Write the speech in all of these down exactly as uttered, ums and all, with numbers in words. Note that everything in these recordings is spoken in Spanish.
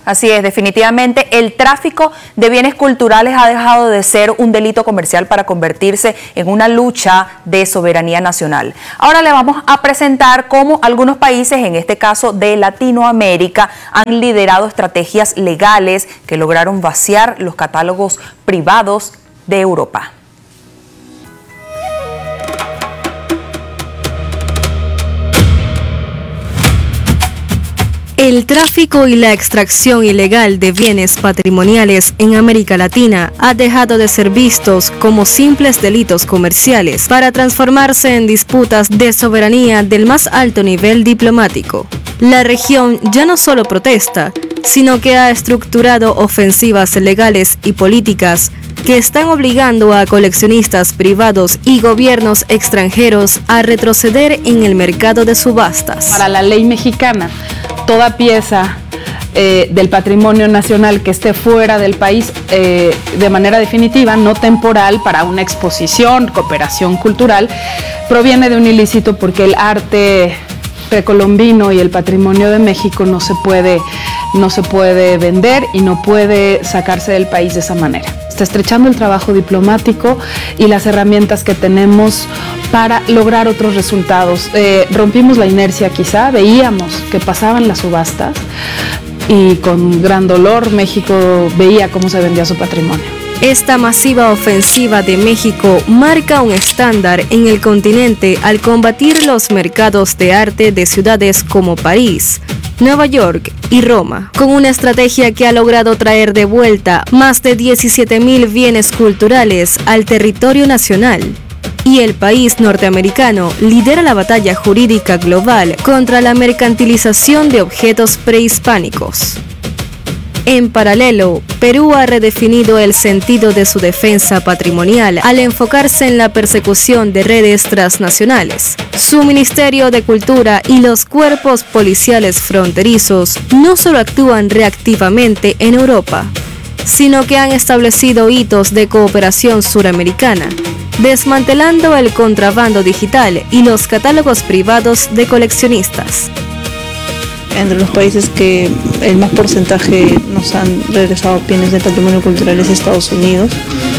Así es, definitivamente el tráfico de bienes culturales ha dejado de ser un delito comercial para convertirse en una lucha de soberanía nacional. Ahora le vamos a presentar cómo algunos países, en este caso de Latinoamérica, han liderado estrategias legales que lograron vaciar los catálogos privados de Europa. El tráfico y la extracción ilegal de bienes patrimoniales en América Latina ha dejado de ser vistos como simples delitos comerciales para transformarse en disputas de soberanía del más alto nivel diplomático. La región ya no solo protesta, sino que ha estructurado ofensivas legales y políticas que están obligando a coleccionistas privados y gobiernos extranjeros a retroceder en el mercado de subastas. Para la ley mexicana, toda pieza eh, del patrimonio nacional que esté fuera del país eh, de manera definitiva, no temporal, para una exposición, cooperación cultural, proviene de un ilícito, porque el arte precolombino y el patrimonio de México no se puede, no se puede vender y no puede sacarse del país de esa manera. Está estrechando el trabajo diplomático y las herramientas que tenemos para lograr otros resultados. Eh, rompimos la inercia quizá, veíamos que pasaban las subastas y con gran dolor México veía cómo se vendía su patrimonio. Esta masiva ofensiva de México marca un estándar en el continente al combatir los mercados de arte de ciudades como París, Nueva York y Roma, con una estrategia que ha logrado traer de vuelta más de diecisiete mil bienes culturales al territorio nacional. Y el país norteamericano lidera la batalla jurídica global contra la mercantilización de objetos prehispánicos. En paralelo, Perú ha redefinido el sentido de su defensa patrimonial al enfocarse en la persecución de redes transnacionales. Su Ministerio de Cultura y los cuerpos policiales fronterizos no solo actúan reactivamente en Europa, sino que han establecido hitos de cooperación suramericana, desmantelando el contrabando digital y los catálogos privados de coleccionistas. Entre los países que el más porcentaje nos han regresado bienes de patrimonio cultural es Estados Unidos,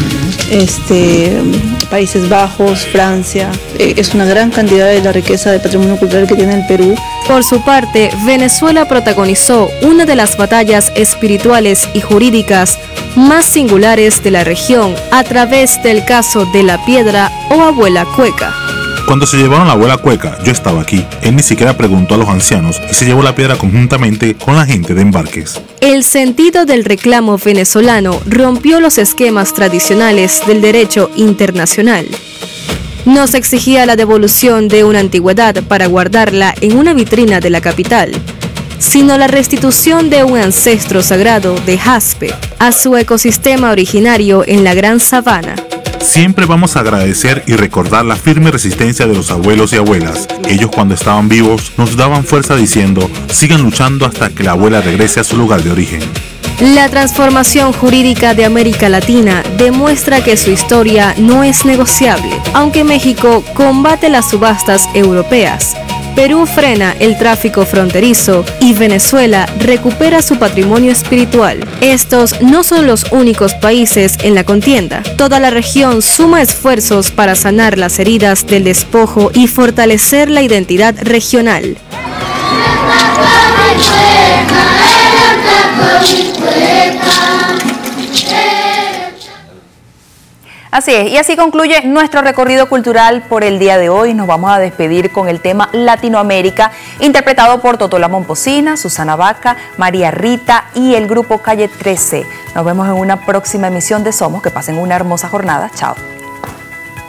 este, Países Bajos, Francia. Eh, es una gran cantidad de la riqueza de patrimonio cultural que tiene el Perú. Por su parte, Venezuela protagonizó una de las batallas espirituales y jurídicas más singulares de la región a través del caso de la piedra o abuela cueca. Cuando se llevaron la abuela cueca, yo estaba aquí. Él ni siquiera preguntó a los ancianos y se llevó la piedra conjuntamente con la gente de embarques. El sentido del reclamo venezolano rompió los esquemas tradicionales del derecho internacional. No se exigía la devolución de una antigüedad para guardarla en una vitrina de la capital, sino la restitución de un ancestro sagrado de jaspe a su ecosistema originario en la Gran Sabana. Siempre vamos a agradecer y recordar la firme resistencia de los abuelos y abuelas. Ellos, cuando estaban vivos, nos daban fuerza diciendo: sigan luchando hasta que la abuela regrese a su lugar de origen. La transformación jurídica de América Latina demuestra que su historia no es negociable. Aunque México combate las subastas europeas, Perú frena el tráfico fronterizo y Venezuela recupera su patrimonio espiritual. Estos no son los únicos países en la contienda. Toda la región suma esfuerzos para sanar las heridas del despojo y fortalecer la identidad regional. Así es, y así concluye nuestro recorrido cultural por el día de hoy. Nos vamos a despedir con el tema Latinoamérica, interpretado por Totó La Momposina, Susana Baca, María Rita y el grupo Calle trece. Nos vemos en una próxima emisión de Somos. Que pasen una hermosa jornada. Chao.